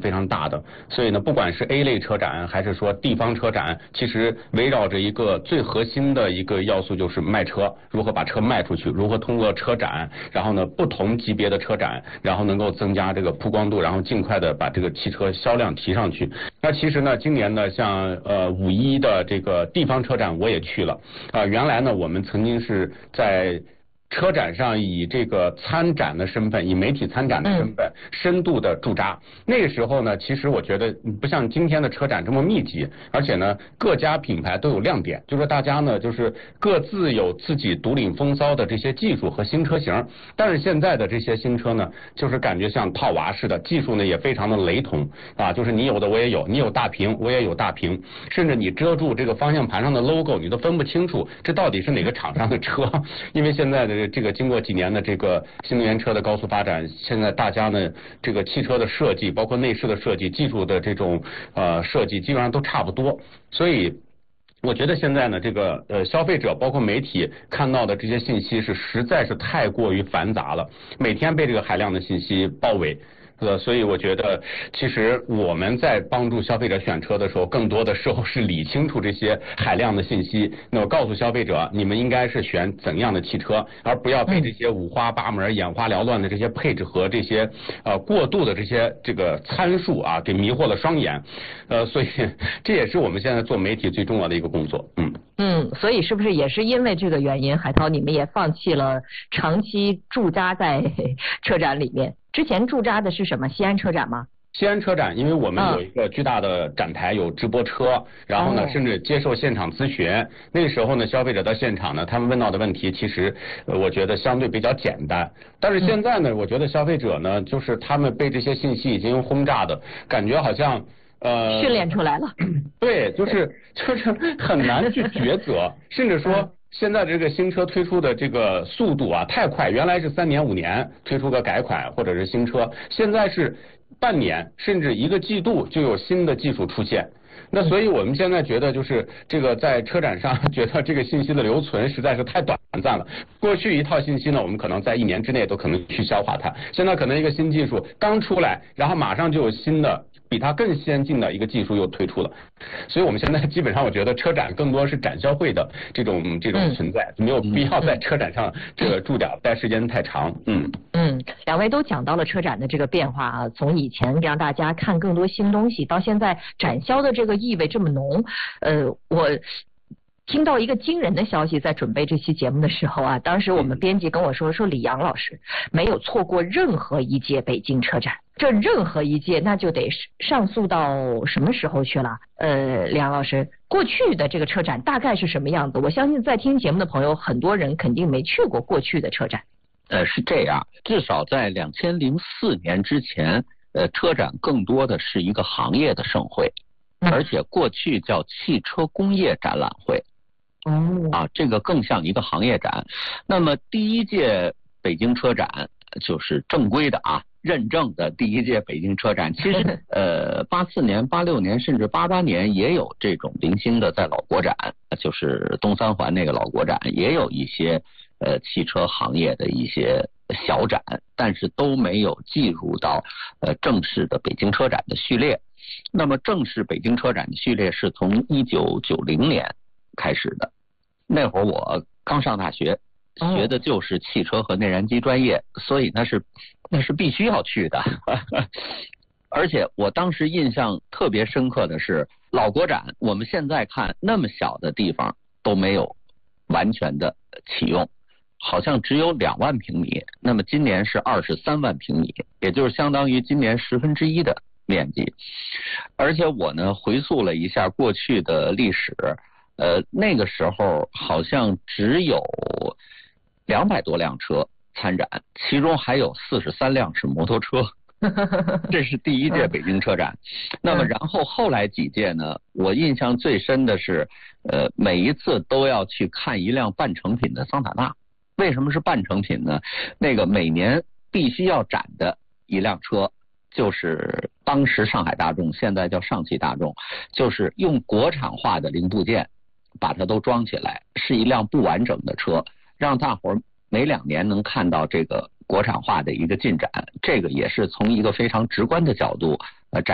非常大的。所以呢，不管是 A 类车展还是说地方车展，其实围绕着一个最核心的一个要素就是卖车，如何把车卖出去，如何通过车展，然后呢不同级别的车展，然后能够增加这个曝光度，然后尽快的把这个汽车销量提上去。那其实呢，今年呢，像5·1的这个地方车展我也去了原来呢我们曾经是在车展上以这个参展的身份，以媒体参展的身份，深度的驻扎。那个时候呢，其实我觉得不像今天的车展这么密集，而且呢，各家品牌都有亮点，就是说大家呢，就是各自有自己独领风骚的这些技术和新车型。但是现在的这些新车呢，就是感觉像套娃似的，技术呢也非常的雷同就是你有的我也有，你有大屏我也有大屏，甚至你遮住这个方向盘上的 logo， 你都分不清楚这到底是哪个厂商的车，因为现在的这个经过几年的这个新能源车的高速发展，现在大家呢这个汽车的设计，包括内饰的设计、技术的这种设计，基本上都差不多。所以我觉得现在呢，这个消费者包括媒体看到的这些信息是实在是太过于繁杂了，每天被这个海量的信息包围。所以我觉得其实我们在帮助消费者选车的时候，更多的时候是理清楚这些海量的信息，那么告诉消费者你们应该是选怎样的汽车，而不要被这些五花八门、眼花缭乱的这些配置和这些过度的这个参数给迷惑了双眼。所以这也是我们现在做媒体最重要的一个工作。 所以是不是也是因为这个原因，海涛你们也放弃了长期驻扎在车展里面？之前驻扎的是什么？西安车展吗？ 西安车展，因为我们有一个巨大的展台，有直播车，然后呢，甚至接受现场咨询。那个时候呢，消费者到现场呢，他们问到的问题，其实我觉得相对比较简单。但是现在呢，我觉得消费者呢，就是他们被这些信息已经轰炸的感觉，好像训练出来了。 对，就是很难去抉择，甚至说。现在这个新车推出的这个速度太快，原来是3年5年推出个改款或者是新车，现在是半年甚至1个季度就有新的技术出现。那所以我们现在觉得就是这个在车展上觉得这个信息的留存实在是太短暂了。过去一套信息呢，我们可能在1年之内都可能去消化它，现在可能一个新技术刚出来，然后马上就有新的比它更先进的一个技术又推出了。所以我们现在基本上我觉得车展更多是展销会的这种存在，没有必要在车展上这个驻点待时间太长。 两位都讲到了车展的这个变化从以前让大家看更多新东西，到现在展销的这个意味这么浓。我听到一个惊人的消息，在准备这期节目的时候当时我们编辑跟我说李阳老师没有错过任何一届北京车展，这任何一届那就得上溯到什么时候去了？李阳老师，过去的这个车展大概是什么样子？我相信在听节目的朋友，很多人肯定没去过过去的车展。 是这样，至少在2004年之前，车展更多的是一个行业的盛会，而且过去叫汽车工业展览会。这个更像一个行业展。那么第一届北京车展就是正规的认证的第一届北京车展，其实84年、86年甚至88年也有这种零星的在老国展，就是东三环那个老国展也有一些汽车行业的一些小展，但是都没有计入到正式的北京车展的序列。那么正式北京车展的序列是从1990年开始的，那会儿我刚上大学，学的就是汽车和内燃机专业，所以那是必须要去的。而且我当时印象特别深刻的是，老国展我们现在看那么小的地方都没有完全的启用，好像只有2万平米，那么今年是23万平米，也就是相当于今年1/10的面积。而且我呢回溯了一下过去的历史，那个时候好像只有200多辆车参展，其中还有43辆是摩托车。这是第一届北京车展。那么然后后来几届呢，我印象最深的是每一次都要去看一辆半成品的桑塔纳。为什么是半成品呢？那个每年必须要展的一辆车就是当时上海大众，现在叫上汽大众，就是用国产化的零部件把它都装起来，是一辆不完整的车，让大伙儿每2年能看到这个国产化的一个进展。这个也是从一个非常直观的角度展